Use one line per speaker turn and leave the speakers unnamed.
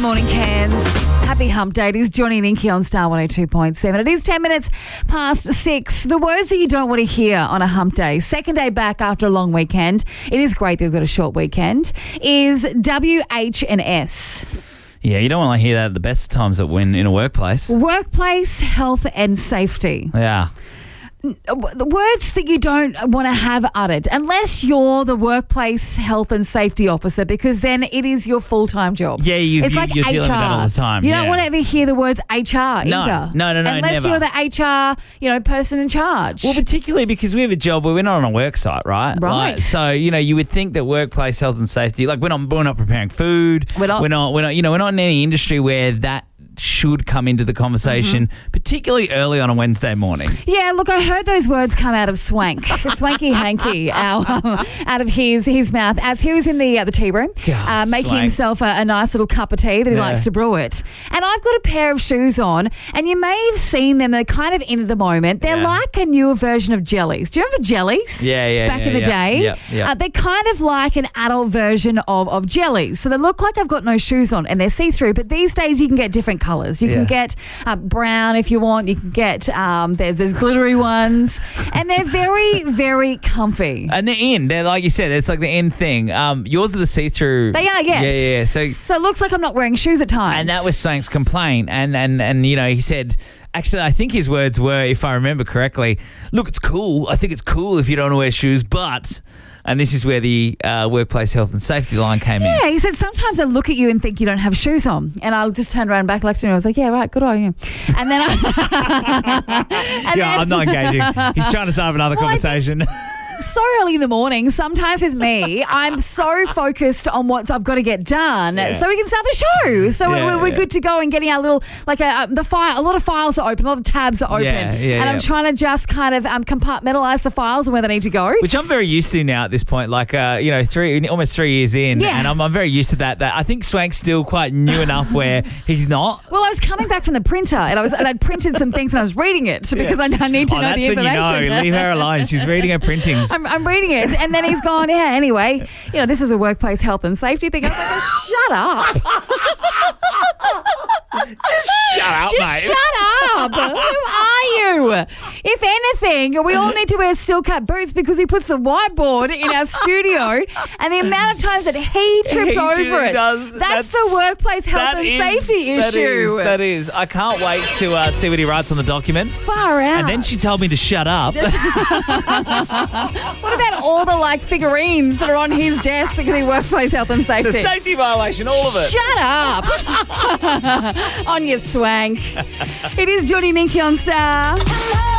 Morning, Cairns. Happy hump day. It is Johnny and Inky on Star 102.7. It is 10 minutes past 6. The words that you don't want to hear on a hump day, second day back after a long weekend, it is great that we've got a short weekend, is WH&S.
Yeah, you don't want to hear that at the best times in a workplace.
Workplace, health and safety.
Yeah.
The words that you don't want to have uttered unless you're the workplace health and safety officer, because then it is your full-time job.
Yeah,
it's like
you're
HR.
dealing with that all the time.
You don't want to ever hear the words HR either.
No,
unless
never.
you're the HR, person in charge.
Well, particularly because we have a job where we're not on a work site, right?
Right.
So, you would think that workplace health and safety, like we're not preparing food. We're not in any industry where that should come into the conversation, particularly early on a Wednesday morning.
Yeah, look, I heard those words come out of Swank, Swanky Hanky, out of his mouth as he was in the tea room, making
Swank.
himself a nice little cup of tea that he likes to brew it. And I've got a pair of shoes on, and you may have seen them. They're kind of in at the moment. They're like a newer version of jellies. Do you remember jellies?
Yeah.
Back in the day?
Yeah.
They're kind of like an adult version of jellies. So they look like I've got no shoes on, and they're see-through, but these days you can get different colours. You can get brown if you want. You can get, there's glittery ones. And they're very, very comfy.
And they're in. They're, like you said, it's like the in thing. Yours are the see-through.
They are, yes.
Yeah.
So it looks like I'm not wearing shoes at times.
And that was Swank's complaint. And he said... Actually, I think his words were, if I remember correctly, look, it's cool. I think it's cool if you don't wear shoes, but... And this is where the workplace health and safety line came in.
Yeah, he said, sometimes I look at you and think you don't have shoes on. And I'll just turn around and back to him. I was like, yeah, right, good on you. And then
I'm not engaging. He's trying to start another conversation.
So early in the morning, sometimes with me, I'm so focused on what I've got to get done so we can start the show. So we're good to go and getting our little, the file, a lot of files are open, a lot of tabs are open. And I'm trying to just kind of compartmentalize the files and where they need to go.
Which I'm very used to now at this point, almost 3 years in.
Yeah.
And I'm very used to that. I think Swank's still quite new enough where he's not.
Well, I was coming back from the printer and I'd printed some things and I was reading it because I need to know the information.
That's when you know. Leave her alone. She's reading her printings.
I'm reading it, and then he's gone, anyway, this is a workplace health and safety thing. I was like, shut up.
Just shut up, mate.
Shut up. Who are you? If anything, we all need to wear steel-cut boots because he puts the whiteboard in our studio, and the amount of times that he trips over it. That's the workplace health and safety issue.
That is. I can't wait to see what he writes on the document.
Far out.
And then she told me to shut up.
What about all the figurines that are on his desk that could be workplace health and safety?
It's a safety violation, all of it.
Shut up. On your Swank. It is Johnny and Inky on Star.